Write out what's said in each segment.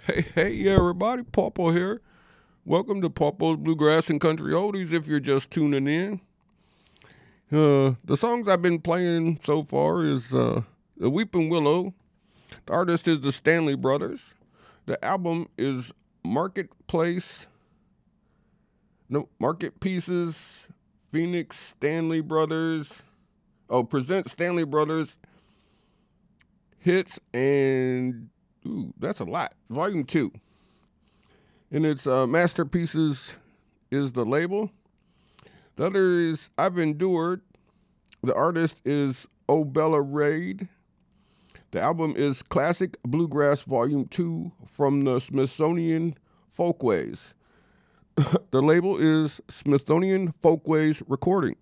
Hey, everybody, Pawpaw here. Welcome to Pawpaw's Bluegrass and Country Oldies if you're just tuning in. The songs I've been playing so far is The Weeping Willow. The artist is the Stanley Brothers. The album is Marketplace, no, Market Pieces, Phoenix Stanley Brothers. Oh, present Stanley Brothers hits and, ooh, that's a lot. Volume 2. And it's Masterpieces is the label. The other is I've Endured. The artist is Obella Raid. The album is Classic Bluegrass Volume 2 from the Smithsonian Folkways. The label is Smithsonian Folkways Recordings.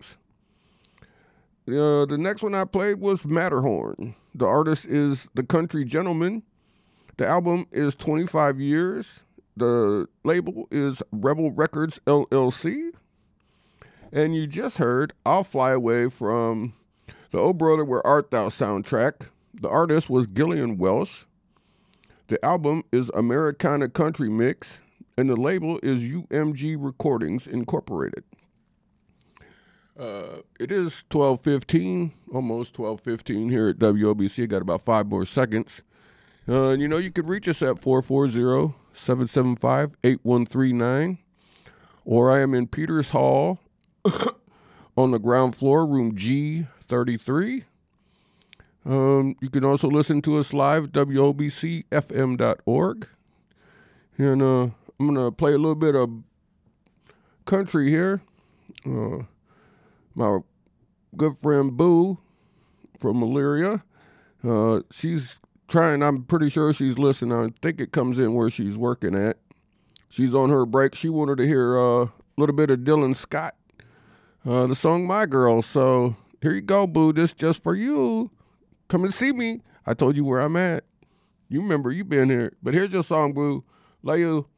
The next one I played was Matterhorn. The artist is The Country Gentleman. The album is 25 Years. The label is Rebel Records LLC. And you just heard I'll Fly Away from the Oh Brother Where Art Thou soundtrack. The artist was Gillian Welsh. The album is Americana Country Mix. And the label is UMG Recordings Incorporated. It is 12:15, almost 12:15 here at WOBC. Got about 5 more seconds. You could reach us at 440-775-8139. Or I am in Peters Hall on the ground floor, room G33. You can also listen to us live at WOBCFM.org. And I'm going to play a little bit of country here. My good friend Boo from Elyria, she's trying, I'm pretty sure she's listening. I think it comes in where she's working at. She's on her break. She wanted to hear a little bit of Dylan Scott, the song My Girl. So here you go, Boo. This just for you. Come and see me. I told you where I'm at. You remember, you been here. But here's your song, Boo. Love you.